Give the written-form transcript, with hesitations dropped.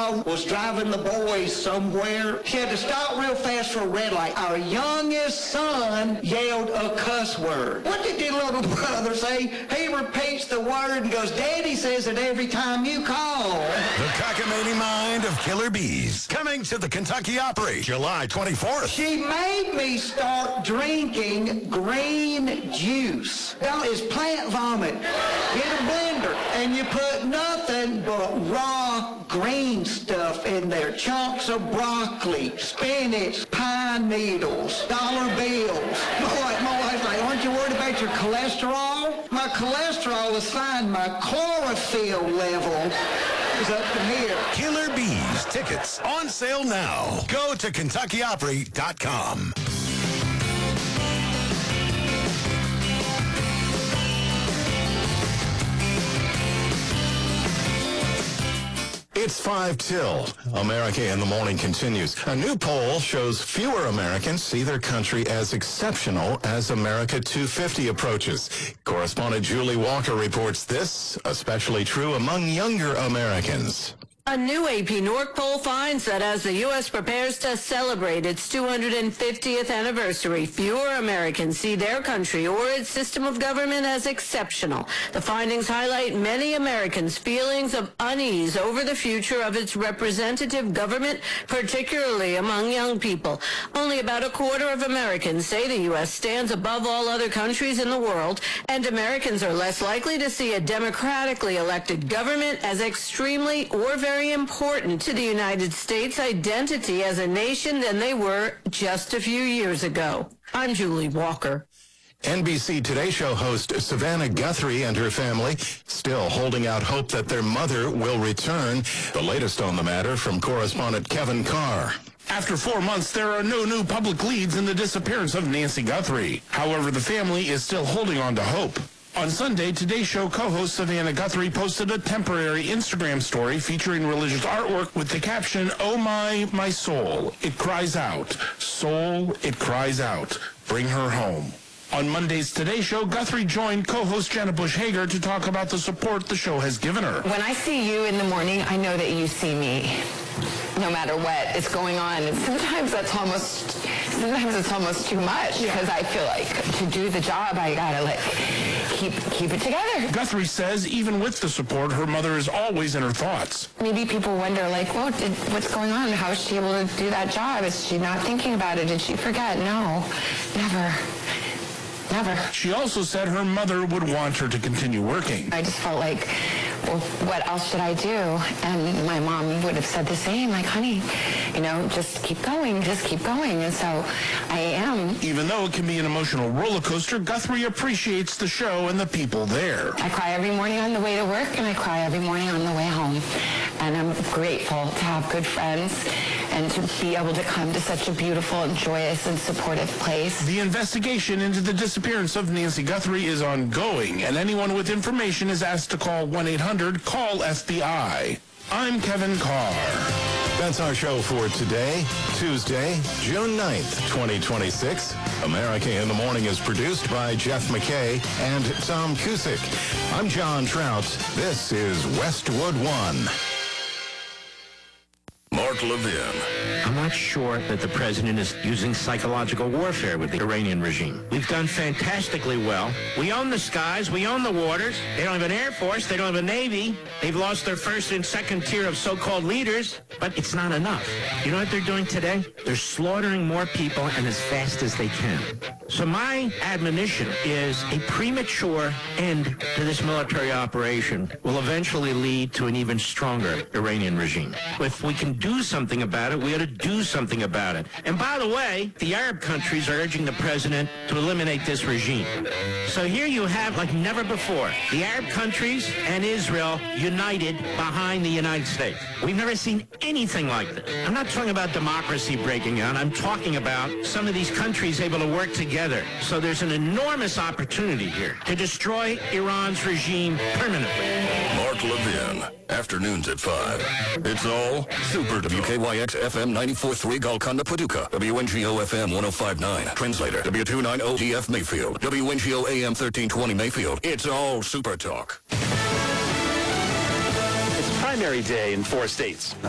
mom was driving the boys somewhere. She had to stop real fast for a red light. Our youngest son yelled a cuss word. What did your little brother say? He repeats the word and goes, Daddy says it every time you call. The cockamamie mind of Killer Bees. Coming to the Kentucky Opry, July 24th. She made me start drinking green juice. Now, it's plant vomit. Get a blender, and you put nothing but raw green stuff in there. Chunks of broccoli, spinach, pine needles, dollar bills. My wife's like, aren't you worried about your cholesterol? My cholesterol is fine. My chlorophyll level is up to here. Killer Bees tickets on sale now. Go to KentuckyOpry.com. It's 5 till. America in the Morning continues. A new poll shows fewer Americans see their country as exceptional as America 250 approaches. Correspondent Julie Walker reports this, especially true among younger Americans. A new AP NORC poll finds that as the U.S. prepares to celebrate its 250th anniversary, fewer Americans see their country or its system of government as exceptional. The findings highlight many Americans' feelings of unease over the future of its representative government, particularly among young people. Only about a quarter of Americans say the U.S. stands above all other countries in the world, and Americans are less likely to see a democratically elected government as extremely or very important to the United States' identity as a nation than they were just a few years ago. I'm Julie Walker. NBC Today Show host Savannah Guthrie and her family still holding out hope that their mother will return. The latest on the matter from correspondent Kevin Carr. After 4 months, there are no new public leads in the disappearance of Nancy Guthrie. However, the family is still holding on to hope. On Sunday, Today Show co-host Savannah Guthrie posted a temporary Instagram story featuring religious artwork with the caption, "Oh my soul, it cries out. Soul, it cries out. Bring her home." On Monday's Today Show, Guthrie joined co-host Jenna Bush Hager to talk about the support the show has given her. When I see you in the morning, I know that you see me, no matter what is going on. And sometimes it's almost too much because I feel like to do the job, I gotta keep it together. Guthrie says even with the support, her mother is always in her thoughts. Maybe people wonder, what's going on? How is she able to do that job? Is she not thinking about it? Did she forget? No, never. Never. She also said her mother would want her to continue working. I just felt like, well, what else should I do? And my mom would have said the same, like, honey, just keep going, And so I am. Even though it can be an emotional roller coaster, Guthrie appreciates the show and the people there. I cry every morning on the way to work, and I cry every morning on the way home. And I'm grateful to have good friends and to be able to come to such a beautiful and joyous and supportive place. The investigation into the disappearance of Nancy Guthrie is ongoing, and anyone with information is asked to call 1-800-CALL-FBI. I'm Kevin Carr. That's our show for today, Tuesday, June 9th, 2026. America in the Morning is produced by Jeff McKay and Tom Cusick. I'm John Trout. This is Westwood One. Mark Levin. I'm not sure that the president is using psychological warfare with the Iranian regime. We've done fantastically well. We own the skies. We own the waters. They don't have an air force. They don't have a navy. They've lost their first and second tier of so-called leaders, but it's not enough. You know what they're doing today? They're slaughtering more people and as fast as they can. So my admonition is a premature end to this military operation will eventually lead to an even stronger Iranian regime. If we can do something about it, we ought to do something about it. And by the way, the Arab countries are urging the president to eliminate this regime. So here you have, like never before, the Arab countries and Israel united behind the United States. We've never seen anything like this. I'm not talking about democracy breaking out. I'm talking about some of these countries able to work together. So there's an enormous opportunity here to destroy Iran's regime permanently. Mark Levin, afternoons at 5. It's all Super WKYX FM 94.3 Golconda, Paducah. WNGO FM 105.9. Translator W290 GF Mayfield. WNGO AM 1320 Mayfield. It's all Super Talk. It's primary day in 4 states.